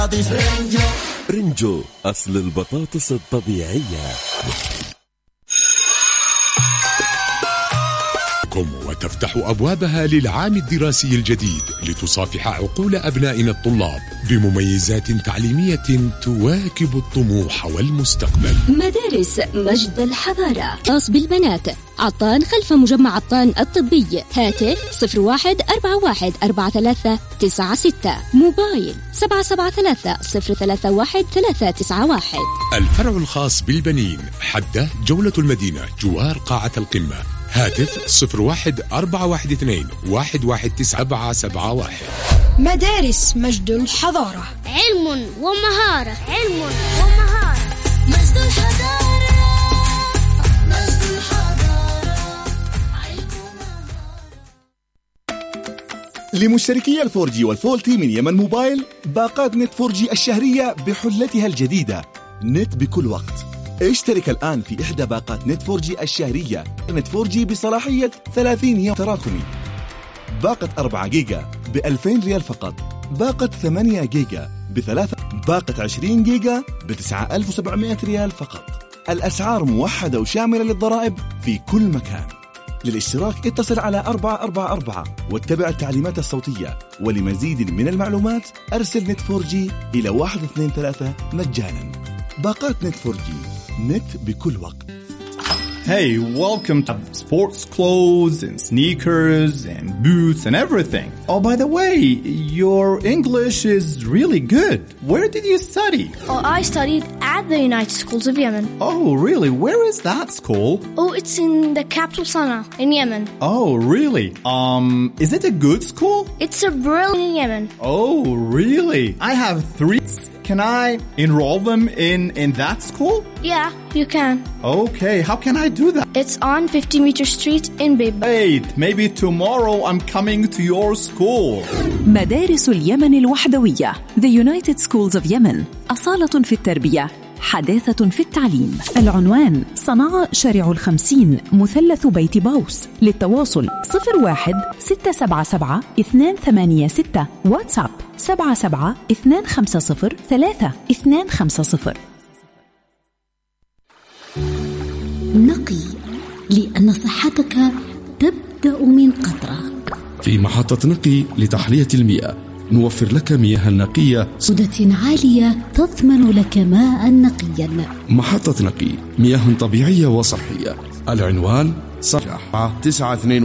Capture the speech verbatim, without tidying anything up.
رنجو أصل البطاطس الطبيعية. وتفتح أبوابها للعام الدراسي الجديد لتصافح عقول أبنائنا الطلاب بمميزات تعليمية تواكب الطموح والمستقبل. مدارس مجد الحضارة خاص بالبنات، عطان خلف مجمع عطان الطبي. هاتف صفر واحد أربعة واحد أربعة ثلاثة تسعة ستة، موبايل سبعة سبعة ثلاثة صفر ثلاثة واحد ثلاثة تسعة واحد. الفرع الخاص بالبنين حدة جولة المدينة جوار قاعة القمة. هاتف صفر واحد أربعة واحد اثنين واحد واحد تسعة سبعة سبعة واحد. مدارس مجد الحضارة، علم ومهارة، علم ومهارة. مجد الحضارة، مجد الحضارة، علم ومهارة. لمشتركي الفور جي والفولتي من يمن موبايل، باقات نت فور جي الشهرية بحلتها الجديدة، نت بكل وقت. اشترك الآن في إحدى باقات نت فور جي الشهرية. نت فور جي بصلاحية ثلاثين يوم تراكمي. باقة أربعة جيجا بألفين ريال فقط. باقة ثمانية جيجا بثلاثة. باقة عشرين جيجا بتسعة آلاف وسبعمائة ريال فقط. الأسعار موحدة وشاملة للضرائب في كل مكان. للاشتراك اتصل على أربعة أربعة أربعة واتبع التعليمات الصوتية. ولمزيد من المعلومات أرسل نت فور جي إلى واحد اثنين ثلاثة مجانا. باقات نت فور جي، نت بكل وقت. Hey, welcome to sports clothes and sneakers and boots and everything. Oh, by the way, your English is really good. Where did you study? Oh, I studied at the United Schools of Yemen. Oh, really? Where is that school? Oh, it's in the capital Sana'a in Yemen. Oh, really? Um, is it a good school? It's a brilliant Yemen. Oh, really? I have three. Can I enroll them in, in that school? Yeah, you can. Okay, how can I do that? It's on fifty meter street in Bib. Wait, maybe tomorrow I'm coming to your school. مدارس اليمن الوحدوية The United Schools of Yemen، أصالة في التربية، حداثة في التعليم. العنوان صنعاء شارع الخمسين مثلث بيت باوس. للتواصل صفر واحد ستة سبعة سبعة اثنان ثمانية ستة. واتساب سبعة سبعة اثنان خمسة صفر ثلاثة اثنان خمسة صفر. نقي، لأن صحتك تبدأ من قطرة. في محطة نقي لتحلية المياه نوفر لك مياه نقية جودة عالية تضمن لك ماء نقيا. محطة نقي، مياه طبيعية وصحية. العنوان صفحة تسعة اثنين